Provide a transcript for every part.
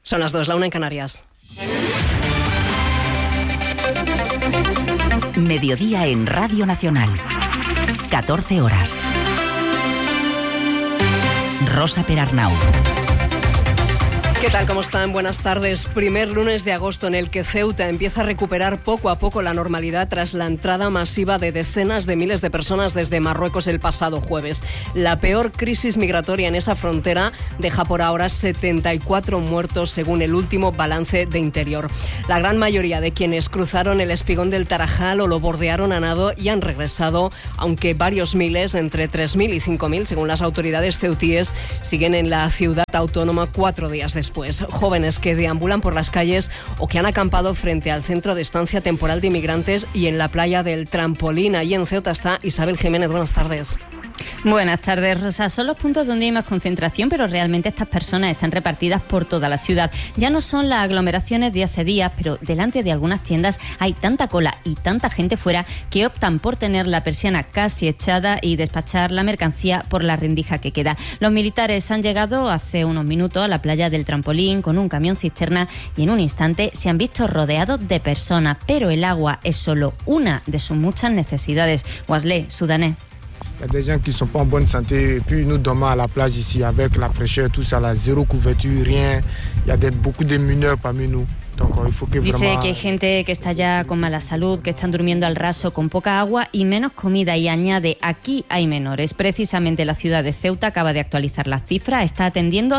Son las 2, la 1 en Canarias. Mediodía en Radio Nacional. 14 horas. Rosa Perarnau. ¿Qué tal? ¿Cómo están? Buenas tardes. Primer lunes de agosto en el que Ceuta empieza a recuperar poco a poco la normalidad tras la entrada masiva de decenas de miles de personas desde Marruecos el pasado jueves. La peor crisis migratoria en esa frontera deja por ahora 74 muertos según el último balance de Interior. La gran mayoría de quienes cruzaron el espigón del Tarajal o lo bordearon a nado y han regresado, aunque varios miles, entre 3.000 y 5.000 según las autoridades ceutíes, siguen en la ciudad autónoma 4 días después. Jóvenes que deambulan por las calles o que han acampado frente al centro de estancia temporal de inmigrantes y en la playa del Trampolín. Allí en Ceuta está Isabel Jiménez. Buenas tardes. Buenas tardes, Rosa. Son los puntos donde hay más concentración, pero realmente estas personas están repartidas por toda la ciudad. Ya no son las aglomeraciones de hace días, pero delante de algunas tiendas hay tanta cola y tanta gente fuera que optan por tener la persiana casi echada y despachar la mercancía por la rendija que queda. Los militares han llegado hace unos minutos a la playa del Trampolín con un camión cisterna y en un instante se han visto rodeados de personas, pero el agua es solo una de sus muchas necesidades. Wesley, sudanés. Il y a des gens qui ne sont pas en bonne santé et puis nous dormons à la plage ici avec la fraîcheur, tout ça, là, zéro couverture, rien. Il y a beaucoup de mineurs parmi nous. Dice que hay gente que está ya con mala salud, que están durmiendo al raso con poca agua y menos comida, y añade, aquí hay menores. Precisamente la ciudad de Ceuta acaba de actualizar las cifras, está atendiendo a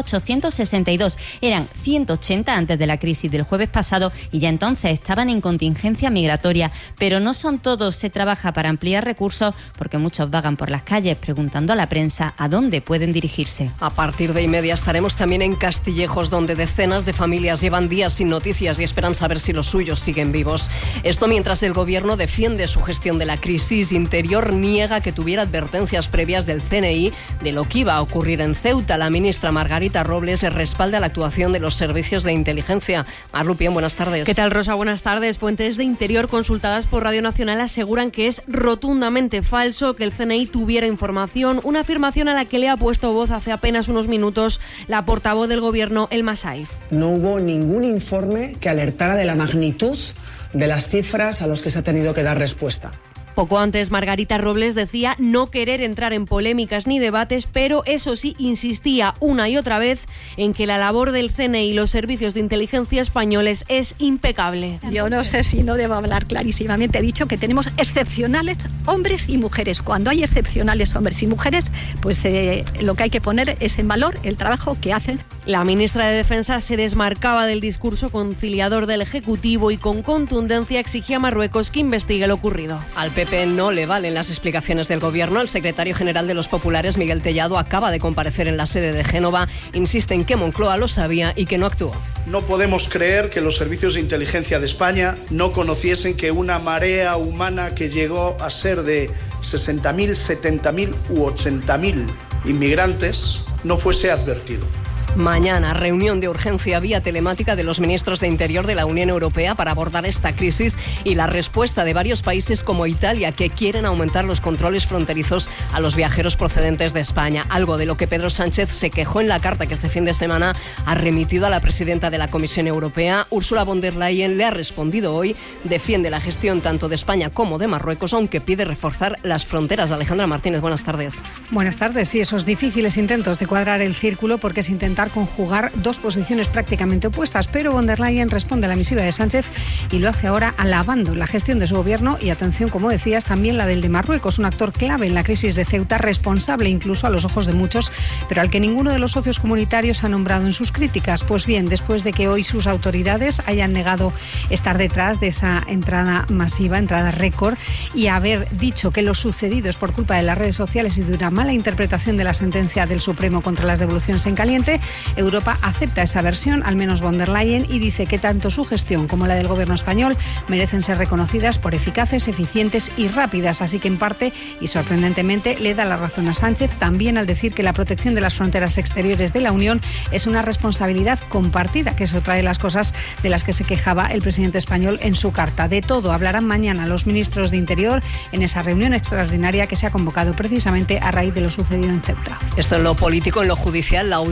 862, eran 180 antes de la crisis del jueves pasado y ya entonces estaban en contingencia migratoria. Pero no son todos, se trabaja para ampliar recursos porque muchos vagan por las calles preguntando a la prensa a dónde pueden dirigirse. A partir de 1:30 estaremos también en Castillejos, donde decenas de familias llevan días sin noticias y esperan saber si los suyos siguen vivos. Esto mientras el gobierno defiende su gestión de la crisis. Interior niega que tuviera advertencias previas del CNI de lo que iba a ocurrir en Ceuta. La ministra Margarita Robles respalda la actuación de los servicios de inteligencia. Mar Rupién, buenas tardes. ¿Qué tal, Rosa? Buenas tardes. Fuentes de Interior consultadas por Radio Nacional aseguran que es rotundamente falso que el CNI tuviera información, una afirmación a la que le ha puesto voz hace apenas unos minutos la portavoz del gobierno, Elma Saiz. No hubo ningún informe que alertara de la magnitud de las cifras a los que se ha tenido que dar respuesta. Poco antes, Margarita Robles decía no querer entrar en polémicas ni debates, pero eso sí, insistía una y otra vez en que la labor del CNI y los servicios de inteligencia españoles es impecable. Yo no sé si no debo hablar clarísimamente. He dicho que tenemos excepcionales hombres y mujeres. Cuando hay excepcionales hombres y mujeres, pues lo que hay que poner es en valor el trabajo que hacen. La ministra de Defensa se desmarcaba del discurso conciliador del Ejecutivo y con contundencia exigía a Marruecos que investigue lo ocurrido. Al PP no le valen las explicaciones del gobierno. El secretario general de los populares, Miguel Tellado, acaba de comparecer en la sede de Génova. Insiste en que Moncloa lo sabía y que no actuó. No podemos creer que los servicios de inteligencia de España no conociesen que una marea humana que llegó a ser de 60.000, 70.000 u 80.000 inmigrantes no fuese advertido. Mañana, reunión de urgencia vía telemática de los ministros de Interior de la Unión Europea para abordar esta crisis y la respuesta de varios países como Italia, que quieren aumentar los controles fronterizos a los viajeros procedentes de España, algo de lo que Pedro Sánchez se quejó en la carta que este fin de semana ha remitido a la presidenta de la Comisión Europea. Ursula von der Leyen le ha respondido hoy, defiende la gestión tanto de España como de Marruecos, aunque pide reforzar las fronteras. Alejandra Martínez, buenas tardes. Buenas tardes. Sí, esos difíciles intentos de cuadrar el círculo porque es intentar conjugar dos posiciones prácticamente opuestas, pero von der Leyen responde a la misiva de Sánchez y lo hace ahora alabando la gestión de su gobierno y, atención, como decías, también la del de Marruecos, un actor clave en la crisis de Ceuta, responsable incluso a los ojos de muchos, pero al que ninguno de los socios comunitarios ha nombrado en sus críticas. Pues bien, después de que hoy sus autoridades hayan negado estar detrás de esa entrada masiva, entrada récord, y haber dicho que lo sucedido es por culpa de las redes sociales y de una mala interpretación de la sentencia del Supremo contra las devoluciones en caliente, Europa acepta esa versión, al menos von der Leyen, y dice que tanto su gestión como la del gobierno español merecen ser reconocidas por eficaces, eficientes y rápidas. Así que en parte, y sorprendentemente, le da la razón a Sánchez también al decir que la protección de las fronteras exteriores de la Unión es una responsabilidad compartida, que eso trae las cosas de las que se quejaba el presidente español en su carta. De todo hablarán mañana los ministros de Interior en esa reunión extraordinaria que se ha convocado precisamente a raíz de lo sucedido en Ceuta. Esto en lo político. En lo judicial, la Audiencia Nacional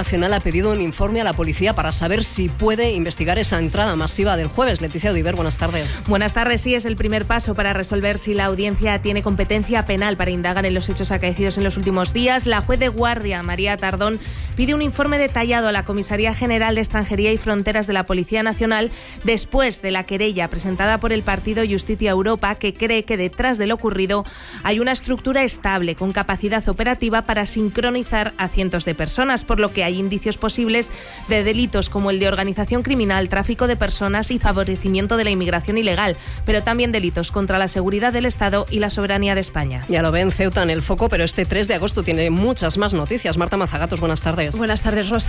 Nacional ha pedido un informe a la policía para saber si puede investigar esa entrada masiva del jueves. Leticia Odiver, buenas tardes. Buenas tardes. Sí, es el primer paso para resolver si la audiencia tiene competencia penal para indagar en los hechos acaecidos en los últimos días. La juez de guardia, María Tardón, pide un informe detallado a la Comisaría General de Extranjería y Fronteras de la Policía Nacional después de la querella presentada por el partido Justicia Europa, que cree que detrás de lo ocurrido hay una estructura estable con capacidad operativa para sincronizar a cientos de personas, por lo que hay indicios posibles de delitos como el de organización criminal, tráfico de personas y favorecimiento de la inmigración ilegal, pero también delitos contra la seguridad del Estado y la soberanía de España. Ya lo ven, Ceuta en el foco, pero este 3 de agosto tiene muchas más noticias. Marta Mazagatos, buenas tardes. Buenas tardes, Rosa.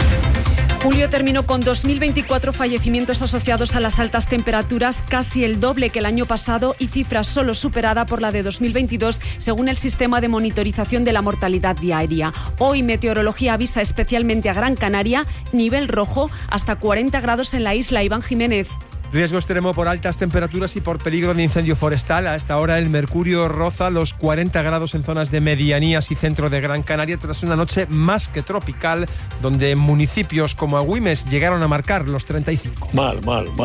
Julio terminó con 2.024 fallecimientos asociados a las altas temperaturas, casi el doble que el año pasado y cifra solo superada por la de 2022, según el sistema de monitorización de la mortalidad diaria. Hoy Meteorología avisa especialmente a Gran Canaria, nivel rojo, hasta 40 grados en la isla. Iván Jiménez. Riesgo extremo por altas temperaturas y por peligro de incendio forestal. A esta hora el mercurio roza los 40 grados en zonas de medianías y centro de Gran Canaria tras una noche más que tropical, donde municipios como Agüimes llegaron a marcar los 35. Mal.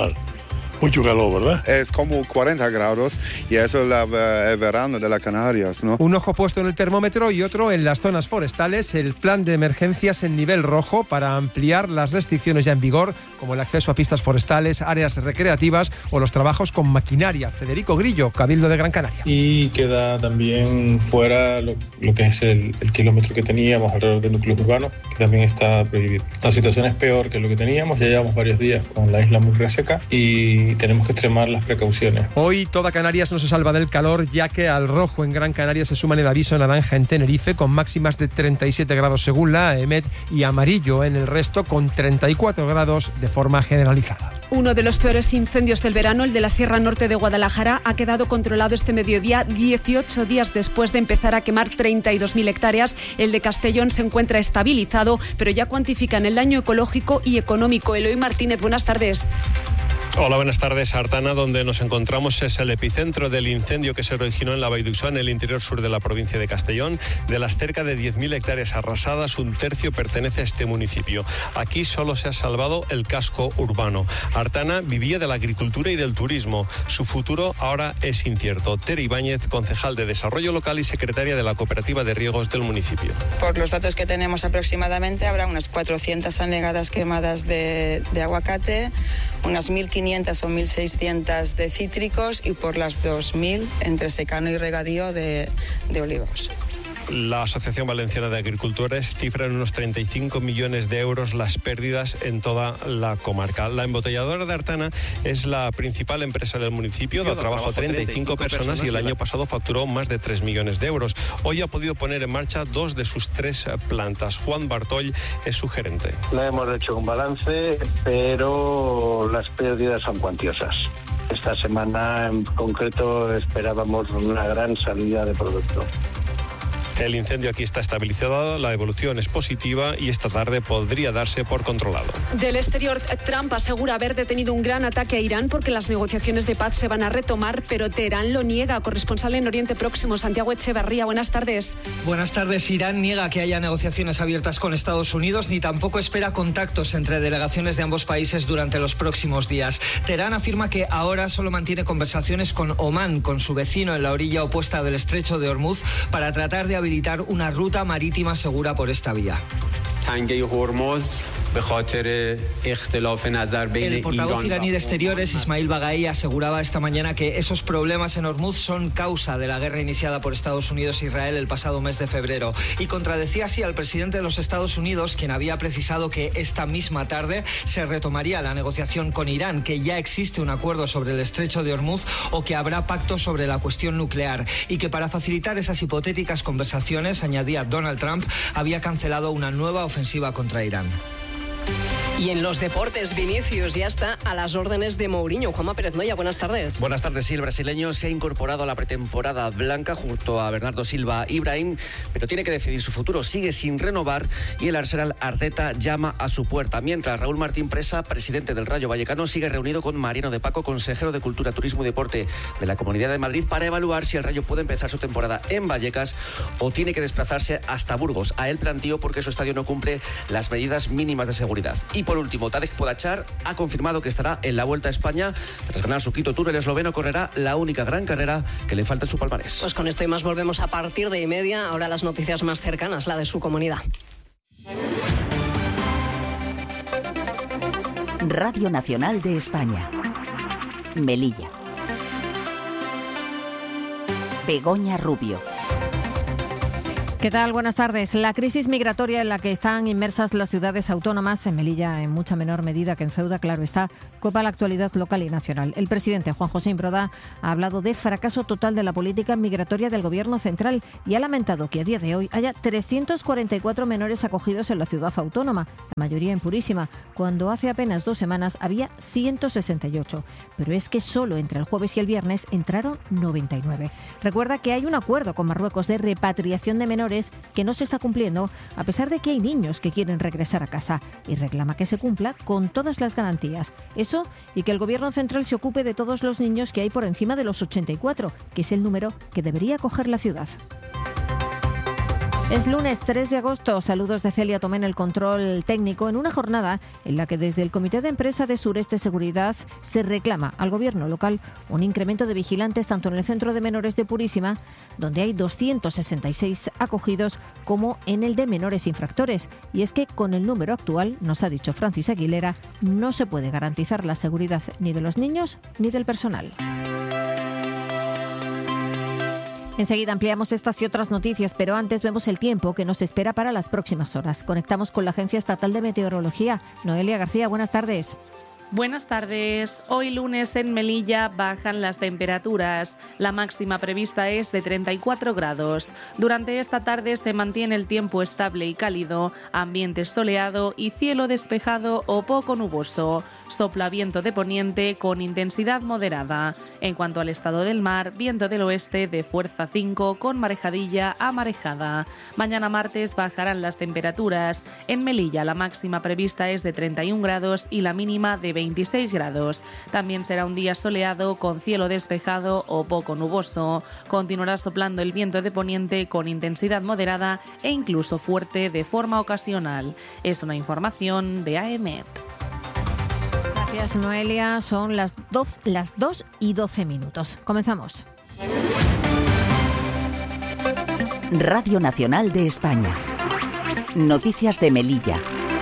Mucho calor, ¿verdad? Es como 40 grados y eso es el verano de las Canarias, ¿no? Un ojo puesto en el termómetro y otro en las zonas forestales. El plan de emergencias en nivel rojo para ampliar las restricciones ya en vigor, como el acceso a pistas forestales, áreas recreativas o los trabajos con maquinaria. Federico Grillo, Cabildo de Gran Canaria. Y queda también fuera lo que es el kilómetro que teníamos alrededor del núcleo urbano, que también está prohibido. La situación es peor que lo que teníamos. Ya llevamos varios días con la isla muy reseca y tenemos que extremar las precauciones. Hoy toda Canarias no se salva del calor, ya que al rojo en Gran Canaria se suman el aviso naranja en Tenerife, con máximas de 37 grados según la AEMET, y amarillo en el resto, con 34 grados de forma generalizada. Uno de los peores incendios del verano, el de la Sierra Norte de Guadalajara, ha quedado controlado este mediodía, 18 días después de empezar a quemar 32.000 hectáreas. El de Castellón se encuentra estabilizado, pero ya cuantifican el daño ecológico y económico. Eloy Martínez, buenas tardes. Hola, buenas tardes. Artana, donde nos encontramos, es el epicentro del incendio que se originó en la Vall d'Uixó, en el interior sur de la provincia de Castellón. De las cerca de 10.000 hectáreas arrasadas, un tercio pertenece a este municipio. Aquí solo se ha salvado el casco urbano. Artana vivía de la agricultura y del turismo. Su futuro ahora es incierto. Tere Ibáñez, concejal de Desarrollo Local y secretaria de la Cooperativa de Riegos del municipio. Por los datos que tenemos aproximadamente, habrá unas 400 hanegadas quemadas de aguacate, unas 1.500 o 1.600 de cítricos y por las 2.000 entre secano y regadío de olivos. La Asociación Valenciana de Agricultores cifra en unos 35 millones de euros las pérdidas en toda la comarca. La embotelladora de Artana es la principal empresa del municipio, da trabajo a 35 personas y el año pasado facturó más de 3 millones de euros. Hoy ha podido poner en marcha 2 de sus 3 plantas. Juan Bartoll es su gerente. Le hemos hecho un balance, pero las pérdidas son cuantiosas. Esta semana en concreto esperábamos una gran salida de producto. El incendio aquí está estabilizado, la evolución es positiva y esta tarde podría darse por controlado. Del exterior, Trump asegura haber detenido un gran ataque a Irán porque las negociaciones de paz se van a retomar, pero Teherán lo niega. Corresponsal en Oriente Próximo, Santiago Echeverría, buenas tardes. Buenas tardes. Irán niega que haya negociaciones abiertas con Estados Unidos ni tampoco espera contactos entre delegaciones de ambos países durante los próximos días. Teherán afirma que ahora solo mantiene conversaciones con Omán, con su vecino en la orilla opuesta del estrecho de Hormuz, para tratar de habilitar una ruta marítima segura por esta vía. El portavoz iraní de Exteriores, Ismail Baghai, aseguraba esta mañana que esos problemas en Hormuz son causa de la guerra iniciada por Estados Unidos e Israel el pasado mes de febrero, y contradecía así al presidente de los Estados Unidos, quien había precisado que esta misma tarde se retomaría la negociación con Irán, que ya existe un acuerdo sobre el estrecho de Hormuz o que habrá pacto sobre la cuestión nuclear, y que para facilitar esas hipotéticas conversaciones, añadía Donald Trump, había cancelado una nueva ofensiva contra Irán. Y en los deportes, Vinicius ya está a las órdenes de Mourinho. Juanma Pérez Noya, buenas tardes. Buenas tardes, sí, el brasileño se ha incorporado a la pretemporada blanca junto a Bernardo Silva y Brahim, pero tiene que decidir su futuro. Sigue sin renovar y el Arsenal Arteta llama a su puerta. Mientras Raúl Martín Presa, presidente del Rayo Vallecano, sigue reunido con Mariano de Paco, consejero de Cultura, Turismo y Deporte de la Comunidad de Madrid, para evaluar si el Rayo puede empezar su temporada en Vallecas o tiene que desplazarse hasta Burgos. A él planteó porque su estadio no cumple las medidas mínimas de seguridad. Y por último, Tadej Pogačar ha confirmado que estará en la Vuelta a España. Tras ganar su quinto Tour, el esloveno correrá la única gran carrera que le falta en su palmarés. Pues con esto y más volvemos a partir de 1:30. Ahora las noticias más cercanas, la de su comunidad. Radio Nacional de España. Melilla. Begoña Rubio. ¿Qué tal? Buenas tardes. La crisis migratoria en la que están inmersas las ciudades autónomas, en Melilla en mucha menor medida que en Ceuta, claro está, copa la actualidad local y nacional. El presidente Juan José Imbroda ha hablado de fracaso total de la política migratoria del Gobierno central y ha lamentado que a día de hoy haya 344 menores acogidos en la ciudad autónoma, la mayoría en Purísima, cuando hace apenas 2 semanas había 168. Pero es que solo entre el jueves y el viernes entraron 99. Recuerda que hay un acuerdo con Marruecos de repatriación de menores que no se está cumpliendo, a pesar de que hay niños que quieren regresar a casa, y reclama que se cumpla con todas las garantías. Eso, y que el Gobierno central se ocupe de todos los niños que hay por encima de los 84, que es el número que debería acoger la ciudad. Es lunes 3 de agosto. Saludos de Celia Tomé en el control técnico, en una jornada en la que desde el Comité de Empresa de Sureste Seguridad se reclama al Gobierno local un incremento de vigilantes tanto en el Centro de Menores de Purísima, donde hay 266 acogidos, como en el de menores infractores. Y es que con el número actual, nos ha dicho Francis Aguilera, no se puede garantizar la seguridad ni de los niños ni del personal. Enseguida ampliamos estas y otras noticias, pero antes vemos el tiempo que nos espera para las próximas horas. Conectamos con la Agencia Estatal de Meteorología. Noelia García, buenas tardes. Buenas tardes. Hoy lunes en Melilla bajan las temperaturas. La máxima prevista es de 34 grados. Durante esta tarde se mantiene el tiempo estable y cálido, ambiente soleado y cielo despejado o poco nuboso. Sopla viento de poniente con intensidad moderada. En cuanto al estado del mar, viento del oeste de fuerza 5 con marejadilla a marejada. Mañana martes bajarán las temperaturas. En Melilla la máxima prevista es de 31 grados y la mínima de 26 grados. También será un día soleado con cielo despejado o poco nuboso. Continuará soplando el viento de poniente con intensidad moderada e incluso fuerte de forma ocasional. Es una información de AEMET. Gracias, Noelia. Son las 2:12 minutos. Comenzamos. Radio Nacional de España. Noticias de Melilla.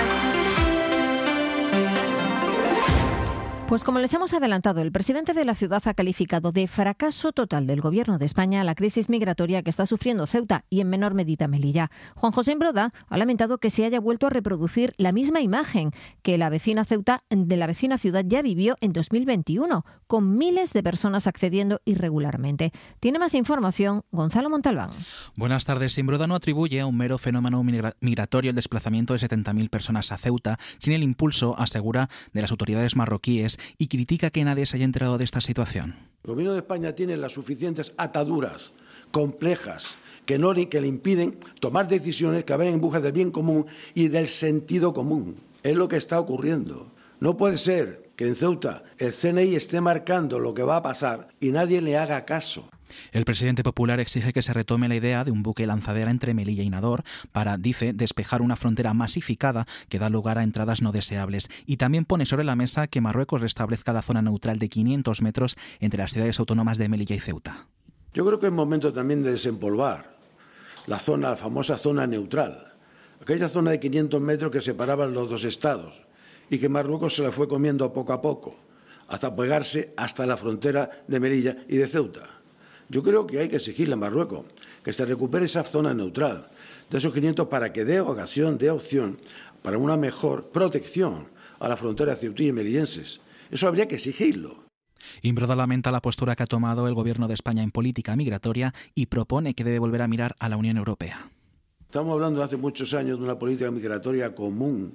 Pues como les hemos adelantado, el presidente de la ciudad ha calificado de fracaso total del Gobierno de España la crisis migratoria que está sufriendo Ceuta y en menor medida Melilla. Juan José Imbroda ha lamentado que se haya vuelto a reproducir la misma imagen que la vecina ciudad ya vivió en 2021, con miles de personas accediendo irregularmente. Tiene más información Gonzalo Montalbán. Buenas tardes. Imbroda no atribuye a un mero fenómeno migratorio el desplazamiento de 70.000 personas a Ceuta, sin el impulso, asegura, de las autoridades marroquíes, y critica que nadie se haya enterado de esta situación. El Gobierno de España tiene las suficientes ataduras complejas que le impiden tomar decisiones que vayan en busca del bien común y del sentido común. Es lo que está ocurriendo. No puede ser que en Ceuta el CNI esté marcando lo que va a pasar y nadie le haga caso. El presidente popular exige que se retome la idea de un buque lanzadera entre Melilla y Nador para, dice, despejar una frontera masificada que da lugar a entradas no deseables. Y también pone sobre la mesa que Marruecos restablezca la zona neutral de 500 metros entre las ciudades autónomas de Melilla y Ceuta. Yo creo que es momento también de desempolvar la famosa zona neutral. Aquella zona de 500 metros que separaban los dos estados y que Marruecos se la fue comiendo poco a poco, hasta pegarse hasta la frontera de Melilla y de Ceuta. Yo creo que hay que exigirle a Marruecos que se recupere esa zona neutral de esos 500 para que dé opción para una mejor protección a la frontera ceutí y melillenses. Eso habría que exigirlo. Imbroda lamenta la postura que ha tomado el Gobierno de España en política migratoria y propone que debe volver a mirar a la Unión Europea. Estamos hablando hace muchos años de una política migratoria común,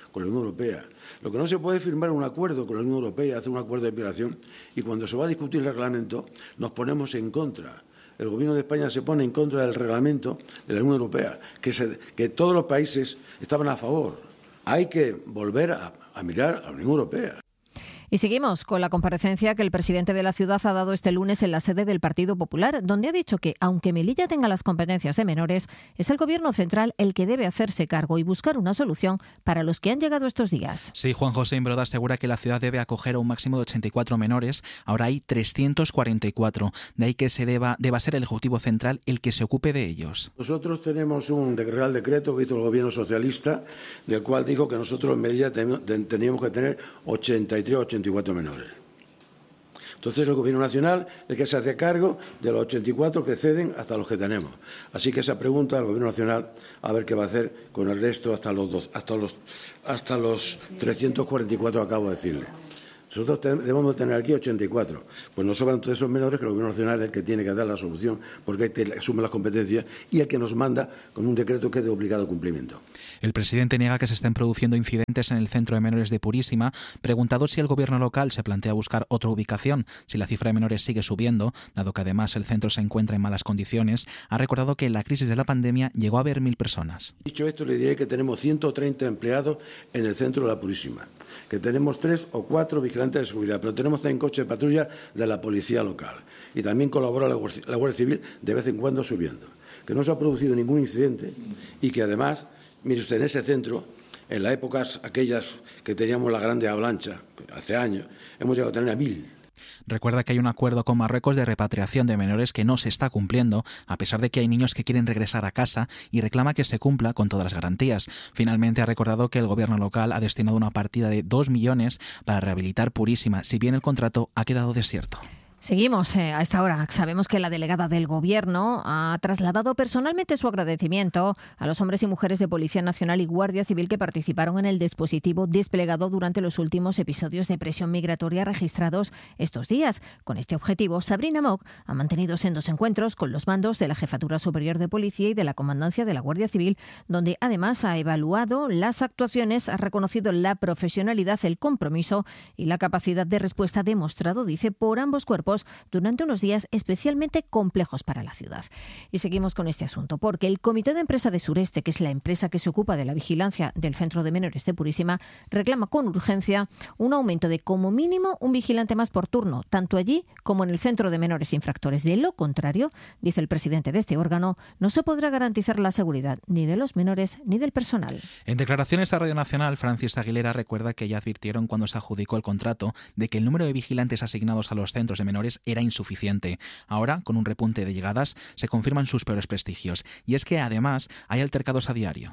con la Unión Europea. Lo que no se puede es firmar un acuerdo con la Unión Europea, hacer un acuerdo de migración, y cuando se va a discutir el reglamento nos ponemos en contra. El Gobierno de España se pone en contra del reglamento de la Unión Europea, que todos los países estaban a favor. Hay que volver a mirar a la Unión Europea. Y seguimos con la comparecencia que el presidente de la ciudad ha dado este lunes en la sede del Partido Popular, donde ha dicho que, aunque Melilla tenga las competencias de menores, es el Gobierno central el que debe hacerse cargo y buscar una solución para los que han llegado estos días. Sí, Juan José Imbroda asegura que la ciudad debe acoger a un máximo de 84 menores. Ahora hay 344. De ahí que deba ser el Ejecutivo Central el que se ocupe de ellos. Nosotros tenemos un Real Decreto que hizo el Gobierno socialista, del cual dijo que nosotros en Melilla teníamos que tener 84 menores. Entonces el Gobierno Nacional es el que se hace cargo de los 84 que ceden hasta los que tenemos. Así que esa pregunta al Gobierno Nacional a ver qué va a hacer con el resto hasta los 344 acabo de decirle. Nosotros debemos tener aquí 84. Pues nos sobran todos esos menores que el Gobierno Nacional es el que tiene que dar la solución, porque hay que asumir las competencias y el que nos manda con un decreto que es de obligado cumplimiento. El presidente niega que se estén produciendo incidentes en el centro de menores de Purísima. Preguntado si el Gobierno local se plantea buscar otra ubicación si la cifra de menores sigue subiendo, dado que además el centro se encuentra en malas condiciones, ha recordado que en la crisis de la pandemia llegó a haber 1.000 personas. Dicho esto, le diré que tenemos 130 empleados en el centro de la Purísima, que tenemos 3 o 4 vigilantes de seguridad, pero tenemos también coches de patrulla de la policía local y también colabora la Guardia Civil de vez en cuando subiendo. Que no se ha producido ningún incidente y que además, mire usted, en ese centro, en las épocas aquellas que teníamos la grande avalancha, hace años, hemos llegado a tener a 1.000. Recuerda que hay un acuerdo con Marruecos de repatriación de menores que no se está cumpliendo, a pesar de que hay niños que quieren regresar a casa, y reclama que se cumpla con todas las garantías. Finalmente ha recordado que el Gobierno local ha destinado una partida de 2 millones para rehabilitar Purísima, si bien el contrato ha quedado desierto. Seguimos a esta hora. Sabemos que la delegada del Gobierno ha trasladado personalmente su agradecimiento a los hombres y mujeres de Policía Nacional y Guardia Civil que participaron en el dispositivo desplegado durante los últimos episodios de presión migratoria registrados estos días. Con este objetivo, Sabrina Mock ha mantenido sendos encuentros con los mandos de la Jefatura Superior de Policía y de la Comandancia de la Guardia Civil, donde además ha evaluado las actuaciones, ha reconocido la profesionalidad, el compromiso y la capacidad de respuesta demostrado, dice, por ambos cuerpos durante unos días especialmente complejos para la ciudad. Y seguimos con este asunto, porque el Comité de Empresa de Sureste, que es la empresa que se ocupa de la vigilancia del Centro de Menores de Purísima, reclama con urgencia un aumento de como mínimo un vigilante más por turno, tanto allí como en el Centro de Menores Infractores. De lo contrario, dice el presidente de este órgano, no se podrá garantizar la seguridad ni de los menores ni del personal. En declaraciones a Radio Nacional, Francis Aguilera recuerda que ya advirtieron cuando se adjudicó el contrato de que el número de vigilantes asignados a los centros de menores era insuficiente. Ahora, con un repunte de llegadas, se confirman sus peores prestigios. Y es que, además, hay altercados a diario.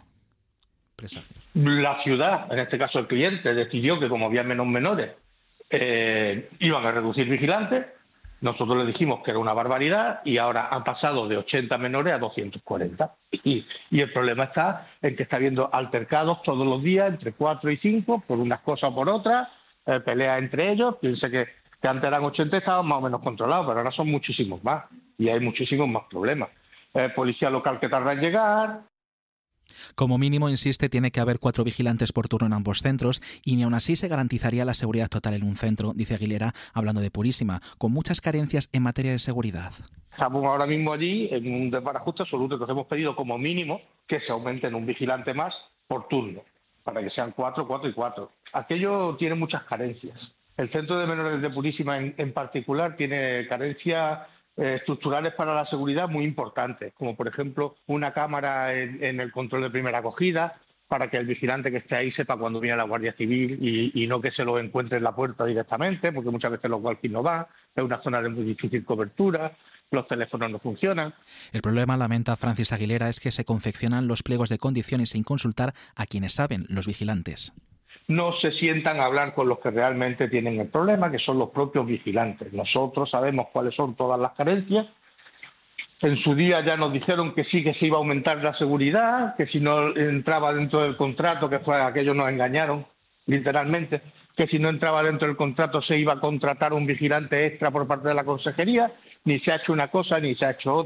La ciudad, en este caso el cliente, decidió que como había menos menores, iban a reducir vigilantes. Nosotros le dijimos que era una barbaridad y ahora han pasado de 80 menores a 240. Y el problema está en que está habiendo altercados todos los días entre 4 y 5 por unas cosas o por otras, peleas entre ellos. Piense que antes eran 80 y estaban más o menos controlados, pero ahora son muchísimos más y hay muchísimos más problemas. Policía local que tarda en llegar. Como mínimo, insiste, tiene que haber 4 vigilantes por turno en ambos centros y ni aun así se garantizaría la seguridad total en un centro, dice Aguilera, hablando de Purísima, con muchas carencias en materia de seguridad. Estamos ahora mismo allí en un desbarajuste absoluto, entonces hemos pedido como mínimo que se aumenten un vigilante más por turno, para que sean 4, 4 y 4. Aquello tiene muchas carencias. El Centro de Menores de Purísima en particular tiene carencias estructurales para la seguridad muy importantes, como por ejemplo una cámara en el control de primera acogida, para que el vigilante que esté ahí sepa cuando viene la Guardia Civil y no que se lo encuentre en la puerta directamente, porque muchas veces los walkies no van, es una zona de muy difícil cobertura, los teléfonos no funcionan. El problema, lamenta Francis Aguilera, es que se confeccionan los pliegos de condiciones sin consultar a quienes saben, los vigilantes. No se sientan a hablar con los que realmente tienen el problema, que son los propios vigilantes. Nosotros sabemos cuáles son todas las carencias. En su día ya nos dijeron que sí, que se iba a aumentar la seguridad, que si no entraba dentro del contrato, que fue aquello nos engañaron, literalmente, que si no entraba dentro del contrato se iba a contratar un vigilante extra por parte de la consejería. Ni se ha hecho una cosa ni se ha hecho otra.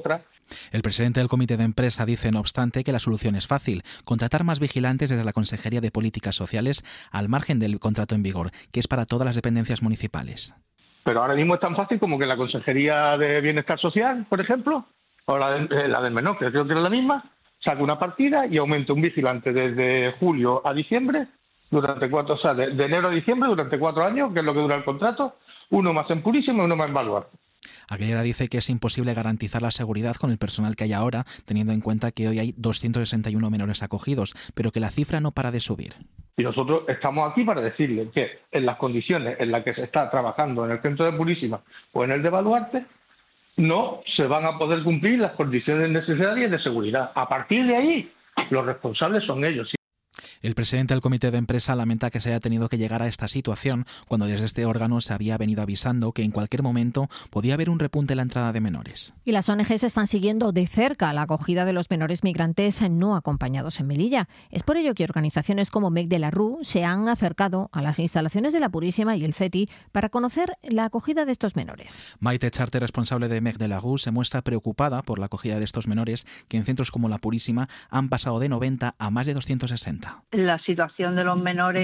El presidente del comité de empresa dice, no obstante, que la solución es fácil: contratar más vigilantes desde la Consejería de Políticas Sociales al margen del contrato en vigor, que es para todas las dependencias municipales. Pero ahora mismo es tan fácil como que la Consejería de Bienestar Social, por ejemplo, o la del menor, que creo que es la misma, saca una partida y aumenta un vigilante desde julio a diciembre, durante 4, o sea, de enero a diciembre, durante 4 años, que es lo que dura el contrato, uno más en Purísima y uno más en Baluarte. Aguilera dice que es imposible garantizar la seguridad con el personal que hay ahora, teniendo en cuenta que hoy hay 261 menores acogidos, pero que la cifra no para de subir. Y nosotros estamos aquí para decirle que en las condiciones en las que se está trabajando en el centro de Purísima o en el de Baluarte, no se van a poder cumplir las condiciones necesarias de seguridad. A partir de ahí, los responsables son ellos. El presidente del comité de empresa lamenta que se haya tenido que llegar a esta situación cuando desde este órgano se había venido avisando que en cualquier momento podía haber un repunte en la entrada de menores. Y las ONGs están siguiendo de cerca la acogida de los menores migrantes no acompañados en Melilla. Es por ello que organizaciones como MEC de la RU se han acercado a las instalaciones de la Purísima y el CETI para conocer la acogida de estos menores. Maite Charte, responsable de MEC de la RU, se muestra preocupada por la acogida de estos menores que en centros como la Purísima han pasado de 90 a más de 260. La situación de los menores